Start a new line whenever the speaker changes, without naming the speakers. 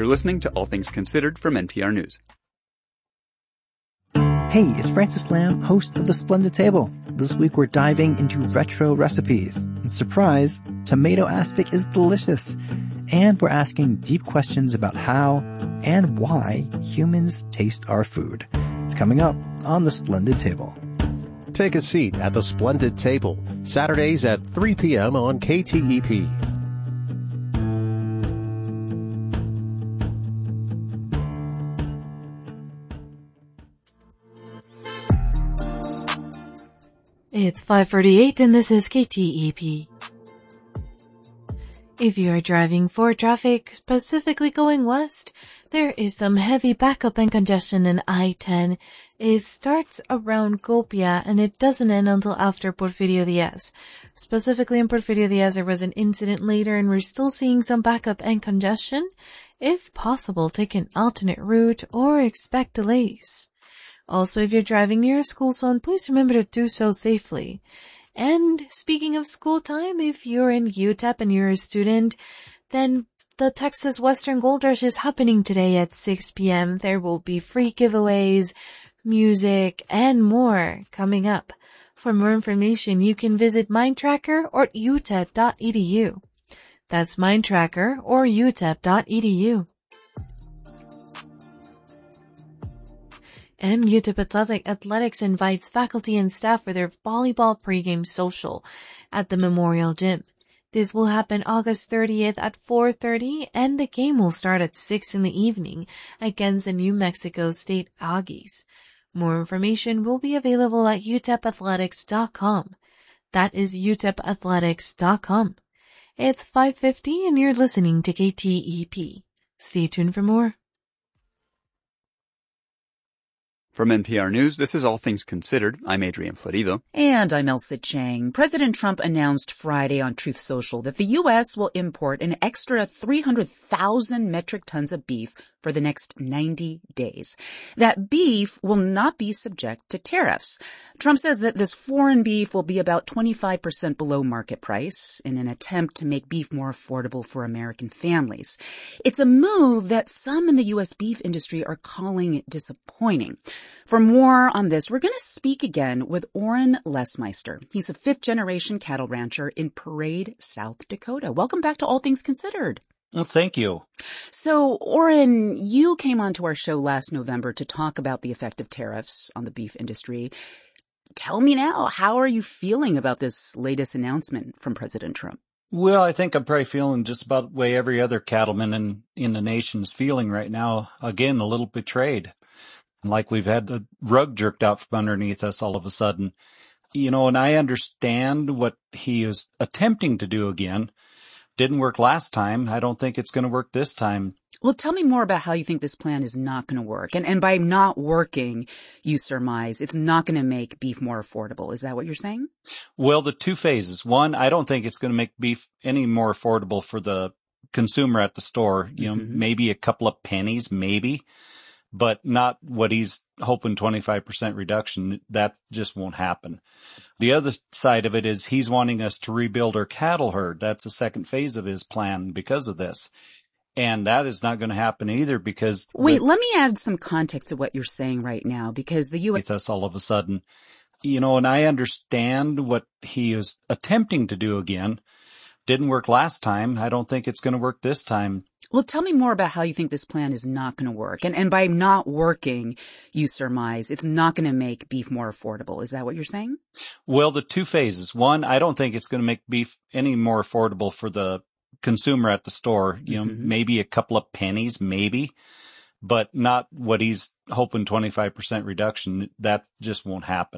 You're listening to All Things Considered from NPR News.
Hey, it's Francis Lam, host of The Splendid Table. This week we're diving into retro recipes. And surprise, tomato aspic is delicious. And we're asking deep questions about how and why humans taste our food. It's coming up on The Splendid Table.
Take a seat at The Splendid Table, Saturdays at 3 p.m. on KTEP.
It's 5:48 and this is KTEP. If you are driving for traffic, specifically going west, there is some heavy backup and congestion in I-10. It starts around Copia and it doesn't end until after Porfirio Diaz. Specifically in Porfirio Diaz, there was an incident later and we're still seeing some backup and congestion. If possible, take an alternate route or expect delays. Also, if you're driving near a school zone, please remember to do so safely. And speaking of school time, if you're in UTEP and you're a student, then the Texas Western Gold Rush is happening today at 6 p.m. There will be free giveaways, music, and more coming up. For more information, you can visit MindTracker or utep.edu. That's MindTracker or utep.edu. And UTEP Athletics invites faculty and staff for their volleyball pregame social at the Memorial Gym. This will happen August 30th at 4:30 and the game will start at 6 in the evening against the New Mexico State Aggies. More information will be available at utepathletics.com. That is utepathletics.com. It's 5:50 and you're listening to KTEP. Stay tuned for more.
From NPR News, this is All Things Considered. I'm Adrian Florido.
And I'm Elsa Chang. President Trump announced Friday on Truth Social that the U.S. will import an extra 300,000 metric tons of beef for the next 90 days. That beef will not be subject to tariffs. Trump says that this foreign beef will be about 25% below market price in an attempt to make beef more affordable for American families. It's a move that some in the U.S. beef industry are calling disappointing. For more on this, we're going to speak again with Oren Lesmeister. He's a fifth-generation cattle rancher in Parade, South Dakota. Welcome back to All Things Considered.
Well, thank you.
So, Oren, you came onto our show last November to talk about the effect of tariffs on the beef industry. Tell me now, how are you feeling about this latest announcement from President Trump?
Well, I think I'm probably feeling just about the way every other cattleman in the nation is feeling right now. Again, a little betrayed. Like we've had the rug jerked out from underneath us all of a sudden. You know, and I understand what he is attempting to do again. Didn't work last time. I don't think it's going to work this time.
Well, tell me more about how you think this plan is not going to work. And by not working, you surmise it's not going to make beef more affordable. Is that what you're saying?
Well, the two phases. One, I don't think it's going to make beef any more affordable for the consumer at the store. You know, maybe a couple of pennies, maybe. But not what he's hoping, 25% reduction. That just won't happen. The other side of it is he's wanting us to rebuild our cattle herd. That's the second phase of his plan because of this. And that is not going to happen either because...
Wait, let me add some context to what you're saying right now because the U.S.
...with us all of a sudden. You know, and I understand what he is attempting to do again. Didn't work last time. I don't think it's going to work this time.
Well, tell me more about how you think this plan is not going to work. And by not working, you surmise it's not going to make beef more affordable. Is that what you're saying?
Well, the two phases. One, I don't think it's going to make beef any more affordable for the consumer at the store. You know, maybe a couple of pennies, maybe. But not what he's hoping, 25% reduction. That just won't happen.